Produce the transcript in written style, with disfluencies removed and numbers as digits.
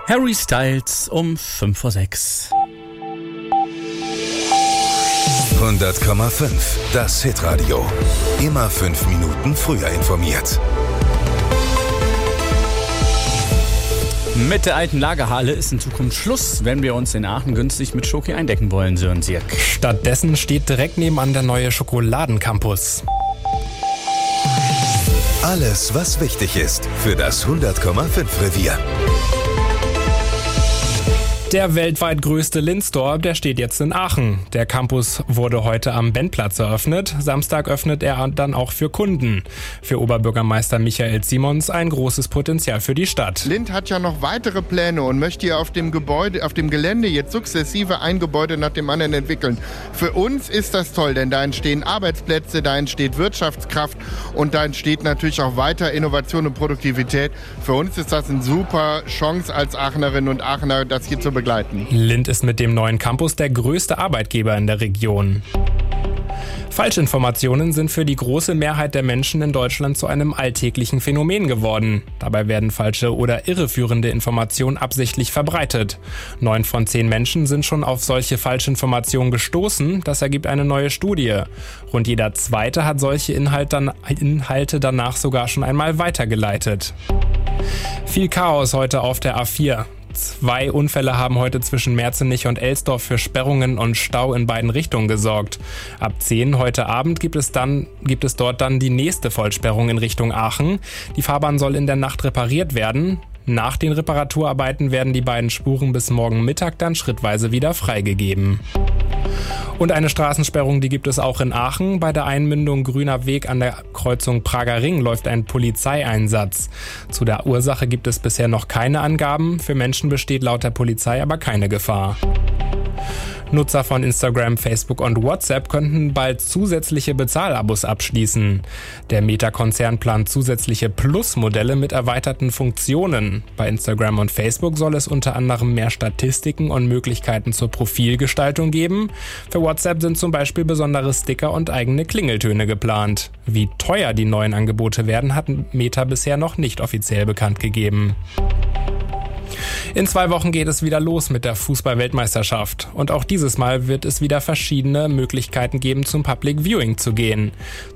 Harry Styles um 5:06 Uhr. 100,5. Das Hitradio. Immer 5 Minuten früher informiert. Mit der alten Lagerhalle ist in Zukunft Schluss, wenn wir uns in Aachen günstig mit Schoki eindecken wollen, Sören Sirk. Stattdessen steht direkt nebenan der neue Schokoladencampus. Alles, was wichtig ist für das 100,5 Revier. Der weltweit größte Lindt-Store, der steht jetzt in Aachen. Der Campus wurde heute am Bennplatz eröffnet. Samstag öffnet er dann auch für Kunden. Für Oberbürgermeister Michael Simons ein großes Potenzial für die Stadt. Lindt hat ja noch weitere Pläne und möchte ja auf dem Gelände jetzt sukzessive ein Gebäude nach dem anderen entwickeln. Für uns ist das toll, denn da entstehen Arbeitsplätze, da entsteht Wirtschaftskraft und da entsteht natürlich auch weiter Innovation und Produktivität. Für uns ist das eine super Chance als Aachenerinnen und Aachener, das hier zu begleiten. Lindt ist mit dem neuen Campus der größte Arbeitgeber in der Region. Falschinformationen sind für die große Mehrheit der Menschen in Deutschland zu einem alltäglichen Phänomen geworden. Dabei werden falsche oder irreführende Informationen absichtlich verbreitet. 9 von 10 Menschen sind schon auf solche Falschinformationen gestoßen. Das ergibt eine neue Studie. Rund jeder Zweite hat solche Inhalte danach sogar schon einmal weitergeleitet. Viel Chaos heute auf der A4. 2 Unfälle haben heute zwischen Merzenich und Elsdorf für Sperrungen und Stau in beiden Richtungen gesorgt. Ab 10 heute Abend gibt es dort dann die nächste Vollsperrung in Richtung Aachen. Die Fahrbahn soll in der Nacht repariert werden. Nach den Reparaturarbeiten werden die beiden Spuren bis morgen Mittag dann schrittweise wieder freigegeben. Und eine Straßensperrung, die gibt es auch in Aachen. Bei der Einmündung Grüner Weg an der Kreuzung Prager Ring läuft ein Polizeieinsatz. Zu der Ursache gibt es bisher noch keine Angaben. Für Menschen besteht laut der Polizei aber keine Gefahr. Nutzer von Instagram, Facebook und WhatsApp könnten bald zusätzliche Bezahlabos abschließen. Der Meta-Konzern plant zusätzliche Plus-Modelle mit erweiterten Funktionen. Bei Instagram und Facebook soll es unter anderem mehr Statistiken und Möglichkeiten zur Profilgestaltung geben. Für WhatsApp sind zum Beispiel besondere Sticker und eigene Klingeltöne geplant. Wie teuer die neuen Angebote werden, hat Meta bisher noch nicht offiziell bekannt gegeben. In 2 Wochen geht es wieder los mit der Fußball-Weltmeisterschaft. Und auch dieses Mal wird es wieder verschiedene Möglichkeiten geben, zum Public Viewing zu gehen.